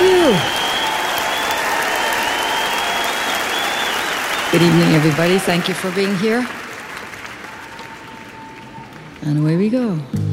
you. Good evening, everybody. Thank you for being here. And away we go.